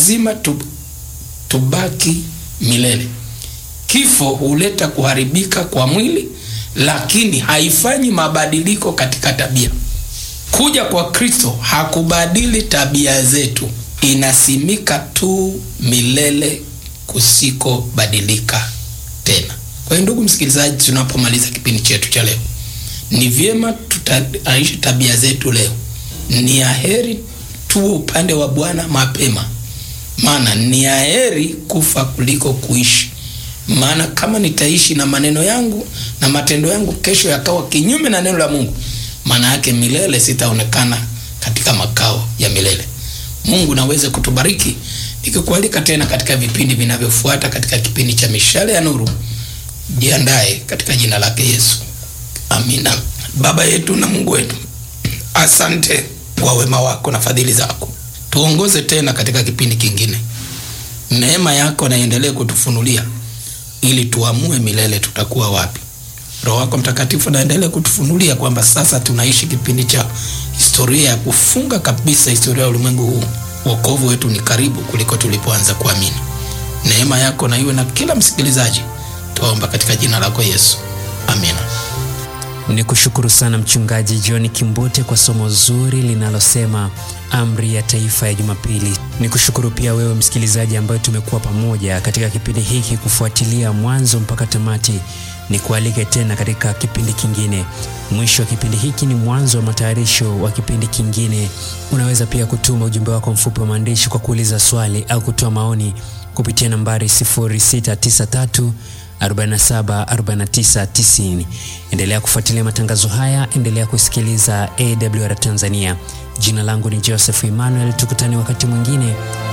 lazima tubaki milele. Kifo huleta kuharibika kwa mwili, lakini haifanyi mabadiliko katika tabia. Kuja kwa Kristo hakubadili tabia zetu, inasimika tu milele kusiko badilika tena. Kwa hiyo ndugu msikilizaji, tunapomaliza kipindi chetu cha leo, ni vyema tutaishi tabia zetu leo. Ni aheri tuwe upande wa Bwana mapema, maana ni aheri kufa kuliko kuishi. Maana kama nitaishi na maneno yangu na matendo yangu kesho yakawa kinyume na neno la Mungu, maana yake milele sitaonekana katika makao ya milele. Mungu naweze kutubariki. Nikikualika tena katika vipindi vinavyofuata katika kipindi cha Mishale ya Nuru. Jiandae katika jina lake Yesu. Amina. Baba yetu na Mungu wetu, asante kwa wema wako na fadhili zako. Tuongoze tena katika kipindi kingine. Neema yako na iendelee kutufunulia ili tuamue milele tutakuwa wapi. Roho wako Mtakatifu na endelee kutufunulia kwamba sasa tunaishi kipindi cha historia ya kufunga kabisa historia ya ulimwengu huu. Wokovu wetu ni karibu kuliko tulipoanza kuamini. Neema yako na iwe na kila msikilizaji. Tuomba katika jina lako Yesu. Amina. Nikushukuru sana Mchungaji John Kimbote kwa somo zuri linalosema amri ya taifa ya Jumapili. Nikushukuru pia wewe msikilizaji ambaye tumekuwa pamoja katika kipindi hiki kufuatilia mwanzo mpaka tamati. Nikualike tena katika kipindi kingine. Mwisho wa kipindi hiki ni mwanzo wa matayarisho wa kipindi kingine. Unaweza pia kutuma ujumbe wako mfupi wa maandishi kwa kuuliza swali au kutoa maoni kupitia nambari 0693 474990. Endelea kufuatilia matangazo haya, endelea kusikiliza AWR Tanzania. Jina langu ni Joseph Emmanuel. Tukutane wakati mwingine.